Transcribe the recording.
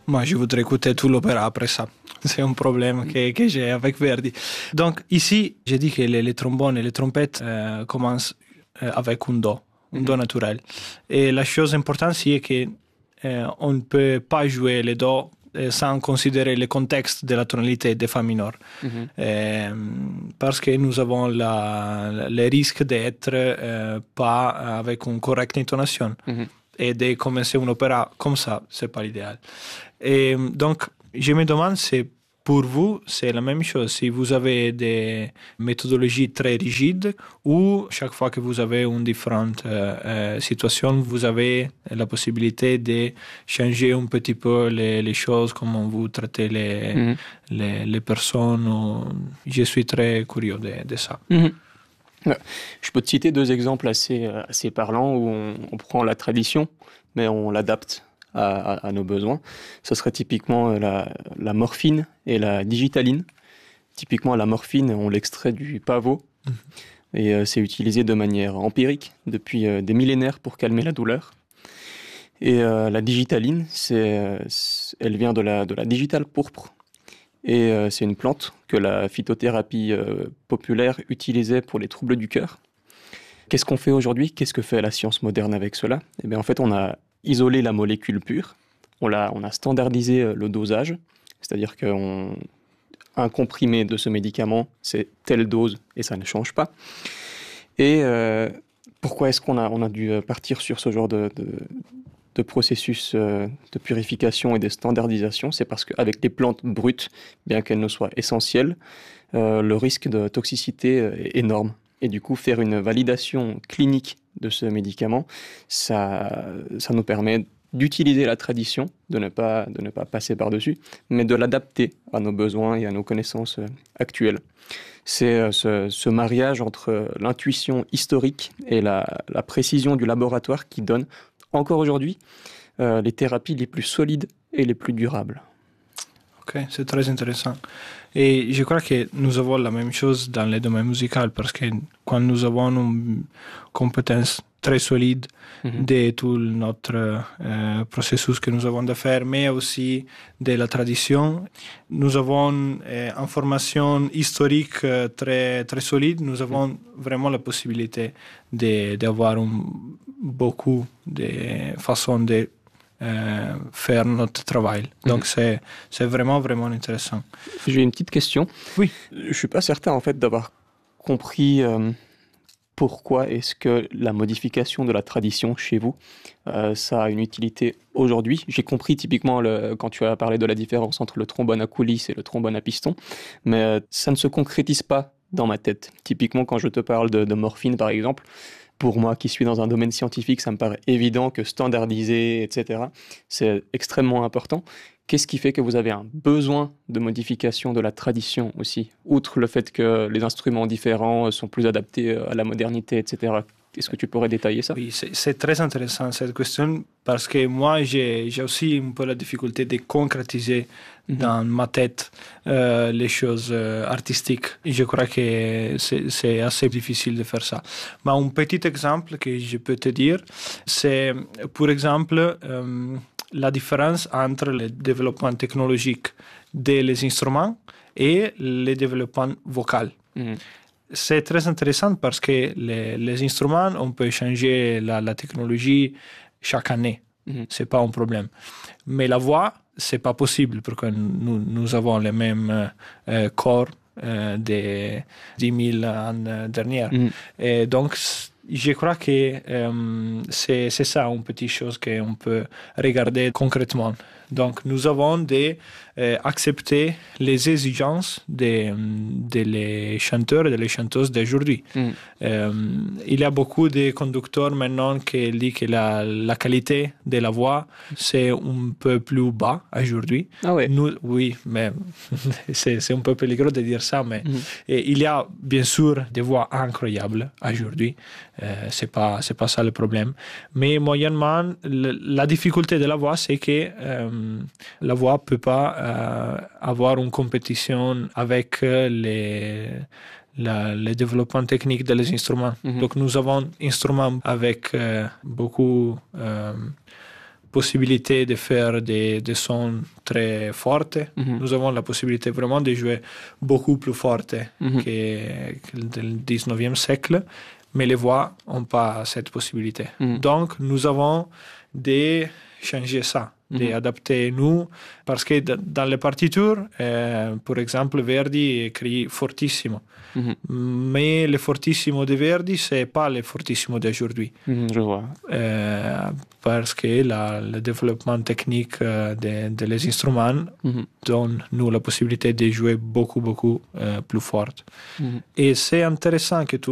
Moi, je voudrais écouter tout l'opéra après ça. C'est un problème que j'ai avec Verdi. Donc, ici, j'ai dit que les trombones et les trompettes commencent avec un do naturel. Et la chose importante, c'est que on ne peut pas jouer les do sans considérer le contexte de la tonalité de fa mineur. Parce que nous avons le risque d'être pas avec une correcte intonation. Et de commencer un opéra comme ça, c'est pas l'idéal. Et donc, je me demande si pour vous, c'est la même chose. Si vous avez des méthodologies très rigides ou chaque fois que vous avez une différente situation, vous avez la possibilité de changer un petit peu les choses, comment vous traitez les personnes. Je suis très curieux de ça. Ouais. Je peux te citer 2 exemples assez parlants où on prend la tradition, mais on l'adapte à nos besoins. Ce serait typiquement la morphine et la digitaline. Typiquement, la morphine, on l'extrait du pavot et c'est utilisé de manière empirique depuis des millénaires pour calmer la douleur. Et la digitaline, elle vient de la digitale pourpre. Et c'est une plante que la phytothérapie populaire utilisait pour les troubles du cœur. Qu'est-ce qu'on fait aujourd'hui? Qu'est-ce que fait la science moderne avec cela? Eh bien, en fait, on a isolé la molécule pure, on a standardisé le dosage, c'est-à-dire qu'un comprimé de ce médicament, c'est telle dose et ça ne change pas. Et pourquoi est-ce qu'on a dû partir sur ce genre de processus de purification et de standardisation? C'est parce qu'avec les plantes brutes, bien qu'elles ne soient essentielles, le risque de toxicité est énorme. Et du coup, faire une validation clinique de ce médicament, ça nous permet d'utiliser la tradition, de ne pas passer par-dessus, mais de l'adapter à nos besoins et à nos connaissances actuelles. C'est ce mariage entre l'intuition historique et la précision du laboratoire qui donne encore aujourd'hui les thérapies les plus solides et les plus durables. Ok, c'est très intéressant. Et je crois que nous avons la même chose dans le domaine musical parce que quand nous avons une compétence très solide de tout notre processus que nous avons de faire, mais aussi de la tradition, nous avons une information historique très, très solide, nous avons vraiment la possibilité d'avoir beaucoup de façons de faire notre travail. Donc c'est vraiment, vraiment intéressant. J'ai une petite question. Oui. Je suis pas certain en fait d'avoir compris pourquoi est-ce que la modification de la tradition chez vous, ça a une utilité aujourd'hui. J'ai compris typiquement quand tu as parlé de la différence entre le trombone à coulisses et le trombone à piston, mais ça ne se concrétise pas dans ma tête. Typiquement quand je te parle de morphine par exemple, pour moi qui suis dans un domaine scientifique, ça me paraît évident que standardiser, etc., c'est extrêmement important. Qu'est-ce qui fait que vous avez un besoin de modification de la tradition aussi, outre le fait que les instruments différents sont plus adaptés à la modernité, etc. Est-ce que tu pourrais détailler ça? Oui, c'est très intéressant cette question parce que moi, j'ai aussi un peu la difficulté de concrétiser dans ma tête les choses artistiques. Je crois que c'est assez difficile de faire ça. Mais un petit exemple que je peux te dire, c'est, par exemple, la différence entre le développement technologique des instruments et le développement vocal. C'est très intéressant parce que les instruments, on peut changer la technologie chaque année. C'est pas un problème. Mais la voix, c'est pas possible parce que nous avons les mêmes corps des 10 000 ans dernières. Et donc, je crois que c'est ça une petite chose qu'on peut regarder concrètement. Donc, nous avons d'accepter les exigences des les chanteurs et des chanteuses d'aujourd'hui. Il y a beaucoup de conducteurs maintenant qui disent que la qualité de la voix, c'est un peu plus bas aujourd'hui. Ah ouais. Oui, mais c'est un peu périlleux de dire ça, mais il y a bien sûr des voix incroyables aujourd'hui. C'est pas ça le problème. Mais moyennement, la difficulté de la voix, c'est que la voix peut pas avoir une compétition avec le développement technique des instruments. Donc nous avons instruments avec beaucoup possibilité de faire des sons très forts. Nous avons la possibilité vraiment de jouer beaucoup plus fort que le 19e siècle, mais les voix n'ont pas cette possibilité. Donc, nous avons de changer ça, d'adapter nous, parce que dans les partitures, par exemple, Verdi écrit fortissimo. Mais le fortissimo de Verdi, ce n'est pas le fortissimo d'aujourd'hui. Je vois. Parce que le développement technique des instruments donne nous la possibilité de jouer beaucoup plus fort. Et c'est intéressant que tu